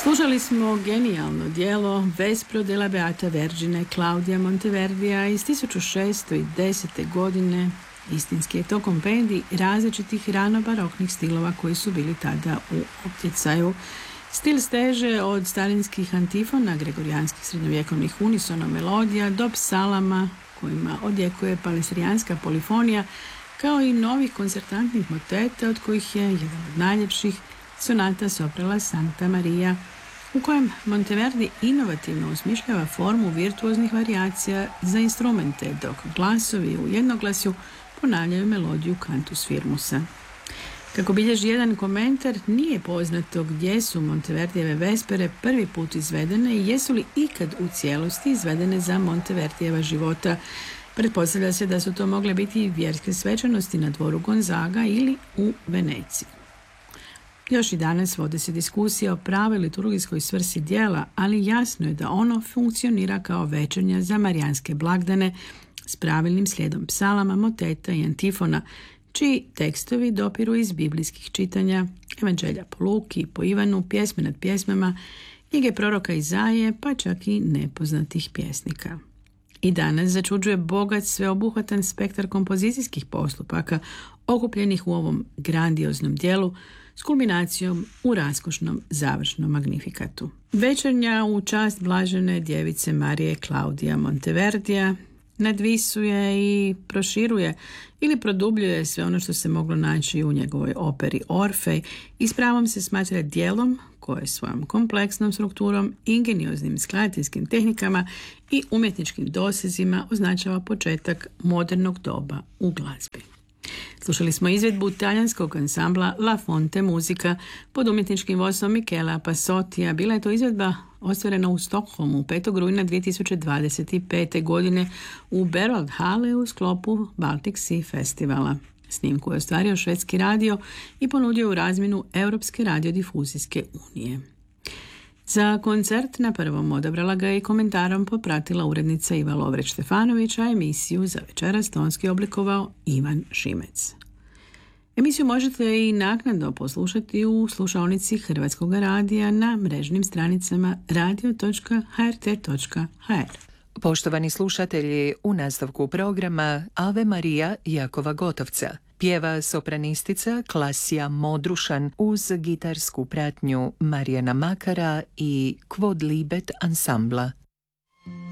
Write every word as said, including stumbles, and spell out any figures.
Slušali smo genijalno djelo Vespro della Beata Vergine Claudia Monteverdija iz tisuću šeststo desete. godine. Istinski je to kompendij različitih rano-baroknih stilova koji su bili tada u optjecaju. Stil steže od starinskih antifona, gregorijanskih srednjovjekovnih unisono melodija do psalama kojima odjekuje palestrijanska polifonija, kao i novih koncertantnih moteta, od kojih je jedan od najljepših sonata Soprala Sancta Maria, u kojem Monteverdi inovativno osmišljava formu virtuoznih varijacija za instrumente, dok glasovi u jednoglasju ponavljaju melodiju Cantus Firmusa. Kako bilježi jedan komentar, nije poznato gdje su Monteverdijeve vespere prvi put izvedene i jesu li ikad u cijelosti izvedene za Monteverdijeva života. Pretpostavlja se da su to mogle biti vjerske svečanosti na dvoru Gonzaga ili u Veneciji. Još i danas vode se diskusije o pravoj liturgijskoj svrsi djela, ali jasno je da ono funkcionira kao večernja za marijanske blagdane s pravilnim slijedom psalama, moteta i antifona, čiji tekstovi dopiru iz biblijskih čitanja, evanđelja po Luki, po Ivanu, pjesme nad pjesmama, knjige proroka Izaije, pa čak i nepoznatih pjesnika. I danas začuđuje bogat, sveobuhvatan spektar kompozicijskih postupaka okupljenih u ovom grandioznom djelu s kulminacijom u raskošnom završnom magnifikatu. Večernja u čast blažene djevice Marije Claudia Monteverdija nadvisuje i proširuje ili produbljuje sve ono što se moglo naći u njegovoj operi Orfej i s pravom se smatra djelom koje svojom kompleksnom strukturom, ingenioznim skladateljskim tehnikama i umjetničkim dosezima označava početak modernog doba u glazbi. Slušali smo izvedbu talijanskog ansambla La Fonte Musica pod umjetničkim vodstvom Michela Passotija. Bila je to izvedba ostvarena u Stockholmu petog rujna dvije tisuće dvadeset pete. godine u Berwald Halle u sklopu Baltic Sea Festivala. Snimku je ostvario švedski radio i ponudio u razmjenu Europske radiodifuzijske unije. Za koncert na prvom odabrala ga i komentarom popratila urednica Iva Lovreć-Stefanović, a emisiju za večeras tonski oblikovao Ivan Šimec. Emisiju možete i naknadno poslušati u slušaonici Hrvatskog radija na mrežnim stranicama radio točka h r t točka h r. Poštovani slušatelji, u nastavku programa Ave Marija Jakova Gotovca pjeva sopranistica Klasija Modrušan uz gitarsku pratnju Marijana Makara i Quod Libet ansambla.